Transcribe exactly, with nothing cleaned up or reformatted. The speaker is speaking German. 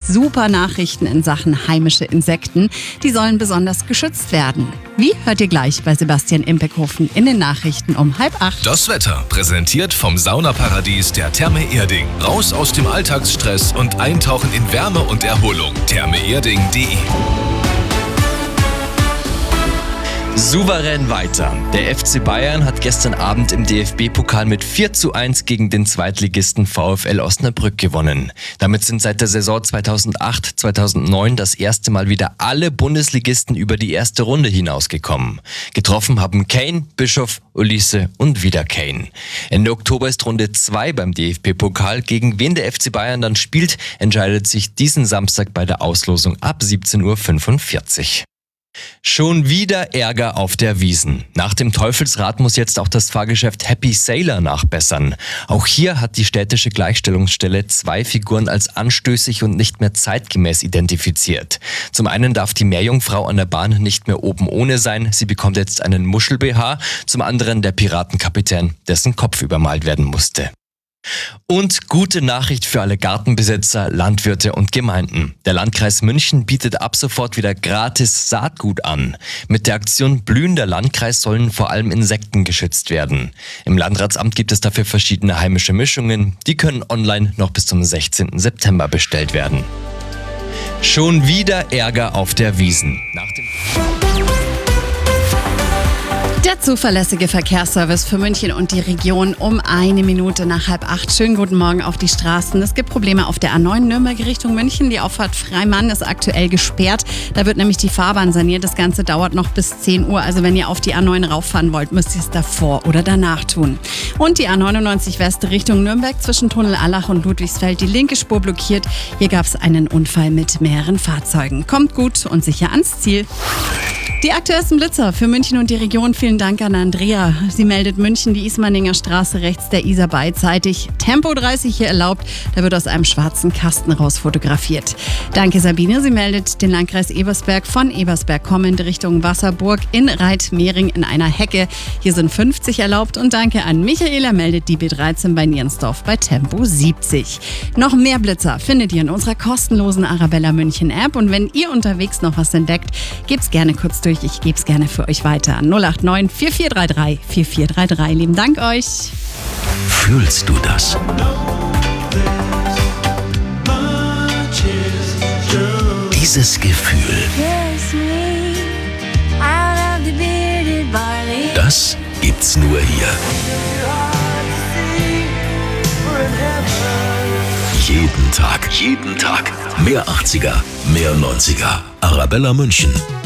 super Nachrichten in Sachen heimische Insekten. Die sollen besonders geschützt werden. Wie, hört ihr gleich bei Sebastian Impeckhofen in den Nachrichten um halb acht. Das Wetter präsentiert vom Saunaparadies der Therme Erding. Raus aus dem Alltagsstress und eintauchen in Wärme und Erholung. therme erding punkt de. Souverän weiter. Der F C Bayern hat gestern Abend im D F B-Pokal mit vier zu eins gegen den Zweitligisten VfL Osnabrück gewonnen. Damit sind seit der Saison zweitausendacht zweitausendneun das erste Mal wieder alle Bundesligisten über die erste Runde hinausgekommen. Getroffen haben Kane, Bischof, Ulisse und wieder Kane. Ende Oktober ist Runde zwei beim D F B-Pokal. Gegen wen der F C Bayern dann spielt, entscheidet sich diesen Samstag bei der Auslosung ab siebzehn Uhr fünfundvierzig. Schon wieder Ärger auf der Wiesn. Nach dem Teufelsrad muss jetzt auch das Fahrgeschäft Happy Sailor nachbessern. Auch hier hat die städtische Gleichstellungsstelle zwei Figuren als anstößig und nicht mehr zeitgemäß identifiziert. Zum einen darf die Meerjungfrau an der Bahn nicht mehr oben ohne sein, sie bekommt jetzt einen Muschel-B H. Zum anderen der Piratenkapitän, dessen Kopf übermalt werden musste. Und gute Nachricht für alle Gartenbesitzer, Landwirte und Gemeinden. Der Landkreis München bietet ab sofort wieder gratis Saatgut an. Mit der Aktion Blühender Landkreis sollen vor allem Insekten geschützt werden. Im Landratsamt gibt es dafür verschiedene heimische Mischungen. Die können online noch bis zum sechzehnten September bestellt werden. Schon wieder Ärger auf der Wiesn. Nach dem Der zuverlässige Verkehrsservice für München und die Region um eine Minute nach halb acht. Schönen guten Morgen auf die Straßen. Es gibt Probleme auf der A neun Nürnberg Richtung München. Die Auffahrt Freimann ist aktuell gesperrt. Da wird nämlich die Fahrbahn saniert. Das Ganze dauert noch bis zehn Uhr. Also wenn ihr auf die A neun rauffahren wollt, müsst ihr es davor oder danach tun. Und die A neunundneunzig West Richtung Nürnberg zwischen Tunnel Allach und Ludwigsfeld. Die linke Spur blockiert. Hier gab es einen Unfall mit mehreren Fahrzeugen. Kommt gut und sicher ans Ziel. Die aktuellsten Blitzer für München und die Region. Vielen Dank an Andrea. Sie meldet München, die Ismaninger Straße rechts der Isar beidseitig. Tempo dreißig hier erlaubt. Da wird aus einem schwarzen Kasten raus fotografiert. Danke Sabine. Sie meldet den Landkreis Ebersberg von Ebersberg kommend Richtung Wasserburg in Reitmehring in einer Hecke. Hier sind fünfzig erlaubt. Und danke an Michaela, meldet die B dreizehn bei Nierensdorf bei Tempo siebzig. Noch mehr Blitzer findet ihr in unserer kostenlosen Arabella München App. Und wenn ihr unterwegs noch was entdeckt, gebt's gerne kurz durch. Ich gebe es gerne für euch weiter. null acht neun vier vier drei drei vier vier drei drei. Lieben Dank euch. Fühlst du das? Dieses Gefühl, das gibt's nur hier. Jeden Tag, jeden Tag. Mehr achtziger, mehr neunziger. Arabella München.